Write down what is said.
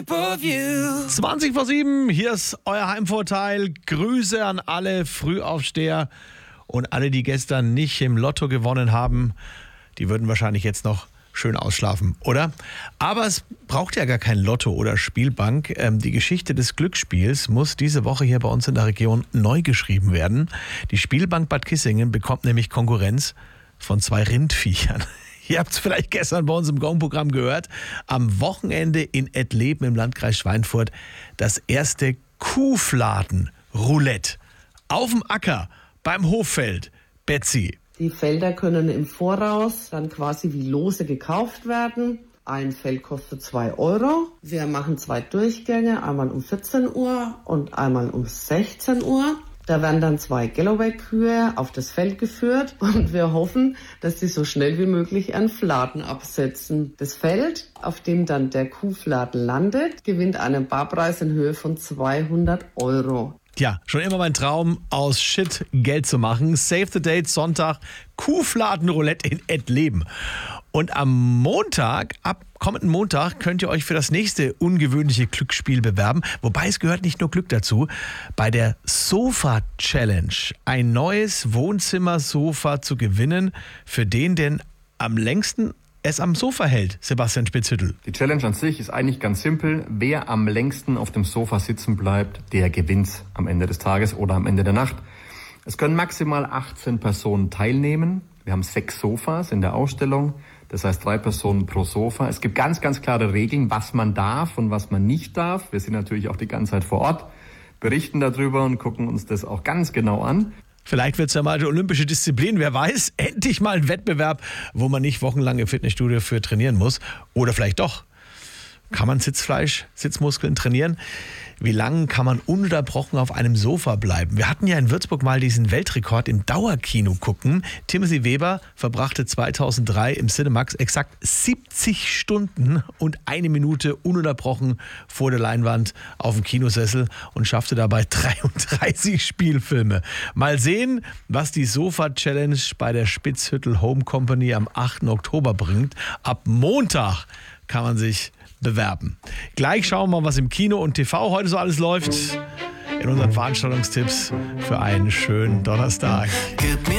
20 vor 7, hier ist euer Heimvorteil. Grüße an alle Frühaufsteher und alle, die gestern nicht im Lotto gewonnen haben. Die würden wahrscheinlich jetzt noch schön ausschlafen, oder? Aber es braucht ja gar kein Lotto oder Spielbank. Die Geschichte des Glücksspiels muss diese Woche hier bei uns in der Region neu geschrieben werden. Die Spielbank Bad Kissingen bekommt nämlich Konkurrenz von 2 Rindviechern. Ihr habt es vielleicht gestern bei uns im Gong-Programm gehört. Am Wochenende in Ettleben im Landkreis Schweinfurt das erste Kuhfladen-Roulette. Auf dem Acker, beim Hoffeld. Betsy. Die Felder können im Voraus dann quasi wie Lose gekauft werden. Ein Feld kostet 2 Euro. Wir machen 2 Durchgänge, einmal um 14 Uhr und einmal um 16 Uhr. Da werden dann 2 Galloway-Kühe auf das Feld geführt und wir hoffen, dass sie so schnell wie möglich ihren Fladen absetzen. Das Feld, auf dem dann der Kuhfladen landet, gewinnt einen Barpreis in Höhe von 200 Euro. Ja, schon immer mein Traum, aus Shit Geld zu machen. Save the Date, Sonntag, Kuhfladen-Roulette in Ettleben. Und am Montag, ab kommenden Montag, könnt ihr euch für das nächste ungewöhnliche Glücksspiel bewerben. Wobei es gehört nicht nur Glück dazu. Bei der Sofa-Challenge ein neues Wohnzimmersofa zu gewinnen, für den am längsten es am Sofa hält, Sebastian Spitzhüttel. Die Challenge an sich ist eigentlich ganz simpel. Wer am längsten auf dem Sofa sitzen bleibt, der gewinnt am Ende des Tages oder am Ende der Nacht. Es können maximal 18 Personen teilnehmen. Wir haben 6 Sofas in der Ausstellung. Das heißt 3 Personen pro Sofa. Es gibt ganz, ganz klare Regeln, was man darf und was man nicht darf. Wir sind natürlich auch die ganze Zeit vor Ort, berichten darüber und gucken uns das auch ganz genau an. Vielleicht wird es ja mal eine olympische Disziplin, wer weiß. Endlich mal ein Wettbewerb, wo man nicht wochenlang im Fitnessstudio für trainieren muss. Oder vielleicht doch. Kann man Sitzmuskeln trainieren? Wie lange kann man ununterbrochen auf einem Sofa bleiben? Wir hatten ja in Würzburg mal diesen Weltrekord im Dauerkino gucken. Timothy Weber verbrachte 2003 im Cinemax exakt 70 Stunden und 1 Minute ununterbrochen vor der Leinwand auf dem Kinosessel und schaffte dabei 33 Spielfilme. Mal sehen, was die Sofa-Challenge bei der Spitzhüttel Home Company am 8. Oktober bringt. Ab Montag kann man sich bewerben. Gleich schauen wir mal, was im Kino und TV heute so alles läuft in unseren Veranstaltungstipps für einen schönen Donnerstag.